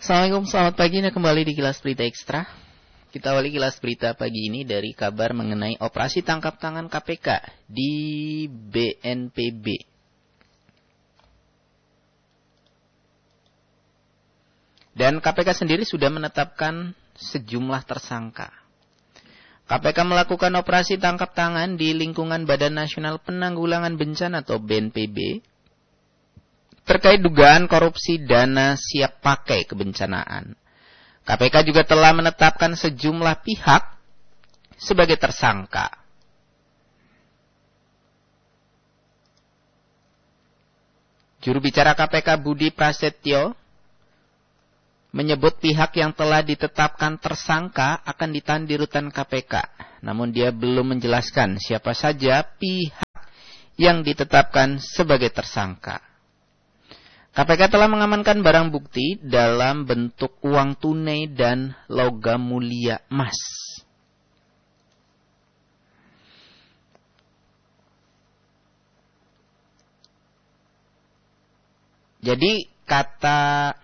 Assalamualaikum, selamat pagi. Kembali di Kilas Berita Ekstra. Kita awali Kilas Berita pagi ini dari kabar mengenai operasi tangkap tangan KPK di BNPB. Dan KPK sendiri sudah menetapkan sejumlah tersangka. KPK melakukan operasi tangkap tangan di lingkungan Badan Nasional Penanggulangan Bencana atau BNPB terkait dugaan korupsi dana siap pakai kebencanaan. KPK juga telah menetapkan sejumlah pihak sebagai tersangka. Juru bicara KPK Budi Prasetyo menyebut pihak yang telah ditetapkan tersangka akan ditahan di rutan KPK. Namun dia belum menjelaskan siapa saja pihak yang ditetapkan sebagai tersangka. KPK telah mengamankan barang bukti dalam bentuk uang tunai dan logam mulia emas. Jadi kata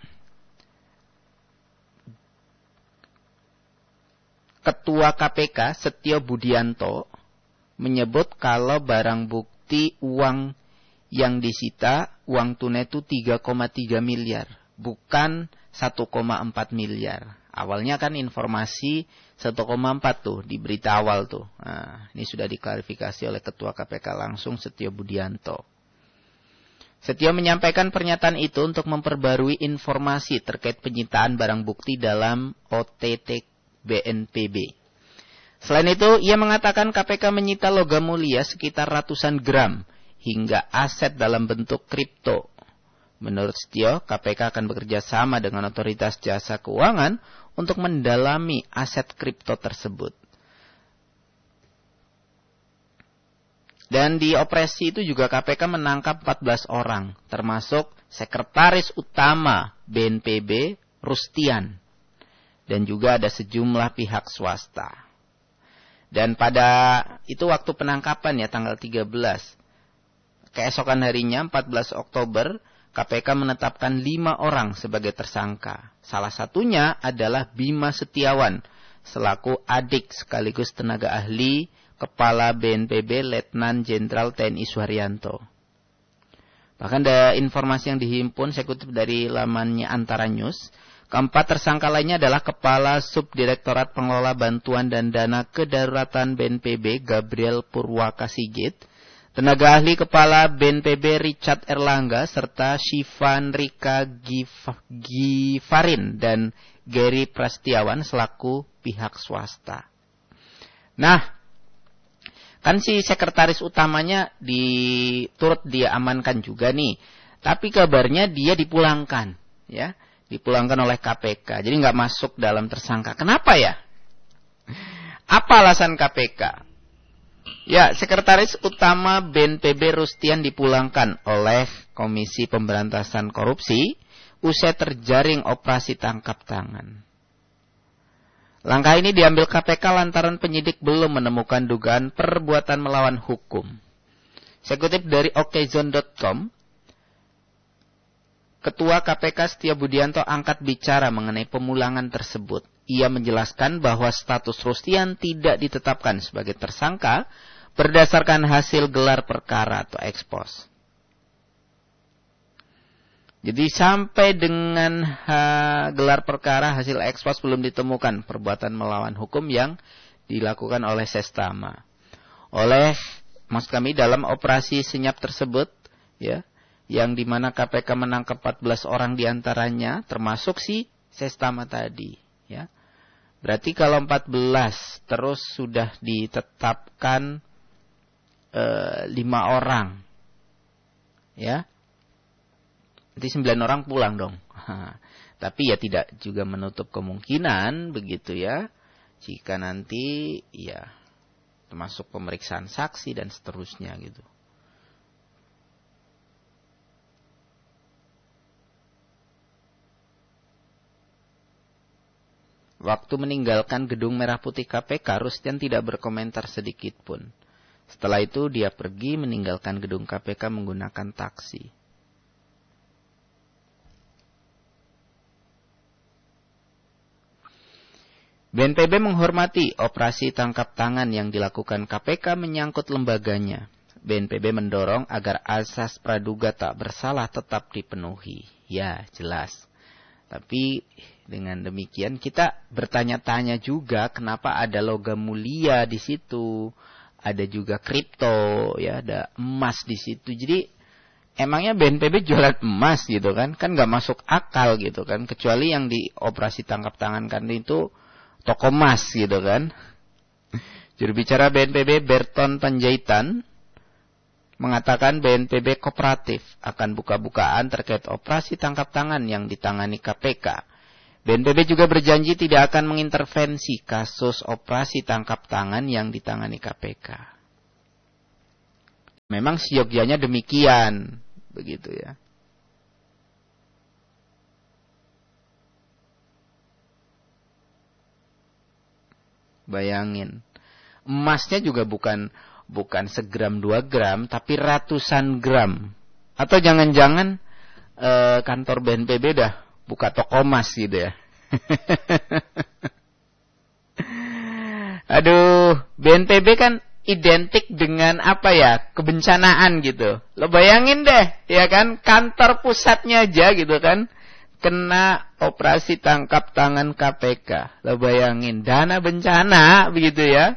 Ketua KPK Setio Budianto menyebut kalau barang bukti uang yang disita uang tunai itu 3,3 miliar, bukan 1,4 miliar. Awalnya kan informasi 1,4 tuh di berita awal tuh. Nah, ini sudah diklarifikasi oleh Ketua KPK langsung Setio Budianto. Setio menyampaikan pernyataan itu untuk memperbarui informasi terkait penyitaan barang bukti dalam OTT BNPB. Selain itu, ia mengatakan KPK menyita logam mulia sekitar ratusan gram hingga aset dalam bentuk kripto. Menurut Setio, KPK akan bekerja sama dengan otoritas jasa keuangan untuk mendalami aset kripto tersebut. Dan di operasi itu juga KPK menangkap 14 orang, termasuk Sekretaris Utama BNPB, Rustian. Dan juga ada sejumlah pihak swasta. Dan pada itu waktu penangkapan ya, tanggal 13. Keesokan harinya 14 Oktober, KPK menetapkan 5 orang sebagai tersangka. Salah satunya adalah Bima Setiawan, selaku adik sekaligus tenaga ahli Kepala BNPB Letnan Jenderal TNI Suharyanto. Bahkan ada informasi yang dihimpun, saya kutip dari lamannya Antara News. Keempat tersangka lainnya adalah Kepala Subdirektorat Pengelola Bantuan dan Dana Kedaruratan BNPB Gabriel Purwakasigit, tenaga ahli Kepala BNPB Richard Erlangga, serta Shifan Rika Gifarin dan Gary Prastiawan selaku pihak swasta. Nah, kan si sekretaris utamanya turut dia amankan juga nih. Tapi kabarnya dia dipulangkan, ya. Dipulangkan oleh KPK. Jadi nggak masuk dalam tersangka. Kenapa ya? Apa alasan KPK? Ya, Sekretaris Utama BNPB Rustian dipulangkan oleh Komisi Pemberantasan Korupsi usai terjaring operasi tangkap tangan. Langkah ini diambil KPK lantaran penyidik belum menemukan dugaan perbuatan melawan hukum. Saya kutip dari okezone.com, Ketua KPK Setio Budianto angkat bicara mengenai pemulangan tersebut. Ia menjelaskan bahwa status Rustian tidak ditetapkan sebagai tersangka berdasarkan hasil gelar perkara atau ekspos. Jadi sampai dengan gelar perkara hasil ekspos belum ditemukan perbuatan melawan hukum yang dilakukan oleh Sestama. Maksud kami dalam operasi senyap tersebut, ya, yang dimana KPK menangkap 14 orang diantaranya, termasuk si Sestama tadi, ya. Berarti kalau 14 terus sudah ditetapkan 5 orang, ya. Berarti 9 orang pulang dong. Tapi ya tidak juga menutup kemungkinan begitu ya, jika nanti ya termasuk pemeriksaan saksi dan seterusnya gitu. Waktu meninggalkan gedung Merah Putih KPK, Rustian tidak berkomentar sedikit pun. Setelah itu dia pergi meninggalkan gedung KPK menggunakan taksi. BNPB menghormati operasi tangkap tangan yang dilakukan KPK menyangkut lembaganya. BNPB mendorong agar asas praduga tak bersalah tetap dipenuhi. Ya, jelas. Tapi dengan demikian kita bertanya-tanya juga kenapa ada logam mulia di situ, ada juga kripto, ya, ada emas di situ. Jadi emangnya BNPB jualan emas gitu kan? Kan nggak masuk akal gitu kan? Kecuali yang di operasi tangkap tangan kan itu toko emas gitu kan. Juru bicara BNPB Berton Panjaitan mengatakan BNPB kooperatif akan buka-bukaan terkait operasi tangkap tangan yang ditangani KPK. BNPB juga berjanji tidak akan mengintervensi kasus operasi tangkap tangan yang ditangani KPK. Memang seyogyanya demikian, begitu ya. Bayangin, emasnya juga bukan segram 2 gram, tapi ratusan gram. Atau jangan-jangan kantor BNPB dah buka toko emas gitu ya. Aduh, BNPB kan identik dengan apa ya, kebencanaan gitu. Lo bayangin deh, ya kan, kantor pusatnya aja gitu kan kena operasi tangkap tangan KPK. Lo bayangin, dana bencana begitu ya.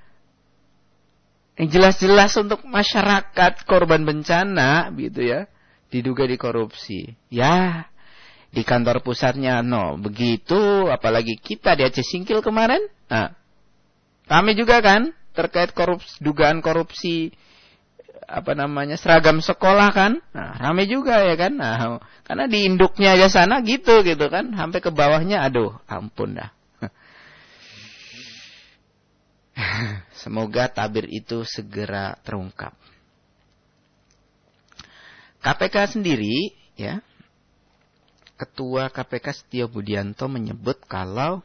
Yang jelas-jelas untuk masyarakat korban bencana begitu ya, diduga dikorupsi. Ya, di kantor pusatnya begitu, apalagi kita di Aceh Singkil kemarin. Nah, kami juga kan terkait dugaan korupsi seragam sekolah kan. Nah, rame juga ya kan. Nah, karena di induknya aja sana gitu kan, sampai ke bawahnya aduh, ampun dah. Semoga tabir itu segera terungkap. KPK sendiri ya, Ketua KPK Setio Budianto menyebut kalau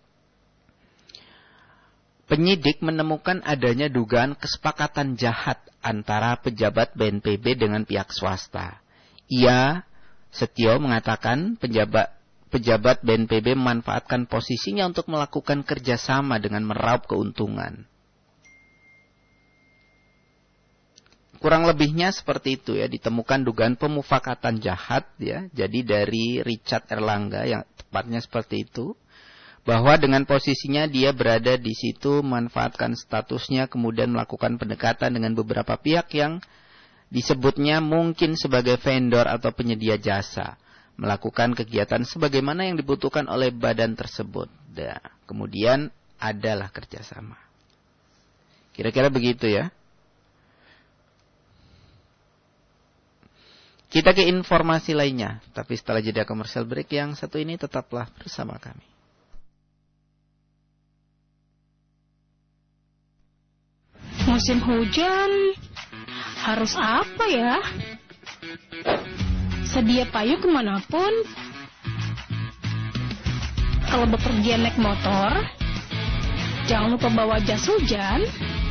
penyidik menemukan adanya dugaan kesepakatan jahat antara pejabat BNPB dengan pihak swasta. Setio mengatakan pejabat BNPB memanfaatkan posisinya untuk melakukan kerjasama dengan meraup keuntungan. Kurang lebihnya seperti itu ya, ditemukan dugaan pemufakatan jahat ya. Jadi dari Richard Erlangga yang tepatnya seperti itu. Bahwa dengan posisinya dia berada di situ, memanfaatkan statusnya, kemudian melakukan pendekatan dengan beberapa pihak yang disebutnya mungkin sebagai vendor atau penyedia jasa. Melakukan kegiatan sebagaimana yang dibutuhkan oleh badan tersebut. Dan kemudian adalah kerjasama. Kira-kira begitu ya. Kita ke informasi lainnya. Tapi setelah jeda komersial break yang satu ini tetaplah bersama kami. Musim hujan, harus apa ya? Sedia payung kemanapun. Kalau bepergian naik motor, jangan lupa bawa jas hujan.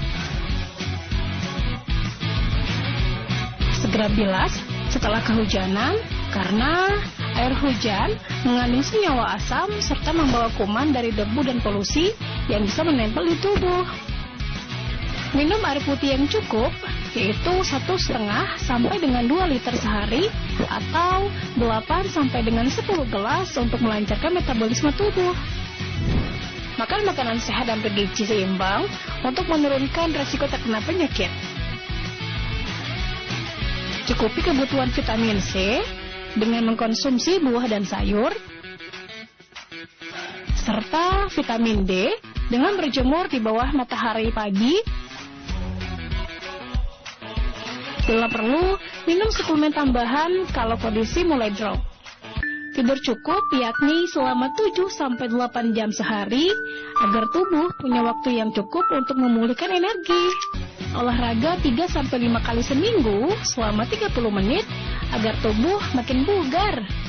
Segera bilas setelah kehujanan, karena air hujan mengandung senyawa asam serta membawa kuman dari debu dan polusi yang bisa menempel di tubuh. Minum air putih yang cukup, yaitu 1,5 sampai dengan 2 liter sehari, atau 8 sampai dengan 10 gelas untuk melancarkan metabolisme tubuh. Makan makanan sehat dan bergizi seimbang untuk menurunkan resiko terkena penyakit. Cukupi kebutuhan vitamin C dengan mengkonsumsi buah dan sayur, serta vitamin D dengan berjemur di bawah matahari pagi. Bila perlu, minum suplemen tambahan kalau kondisi mulai drop. Tidur cukup yakni selama 7-8 jam sehari agar tubuh punya waktu yang cukup untuk memulihkan energi. Olahraga 3-5 kali seminggu selama 30 menit agar tubuh makin bugar.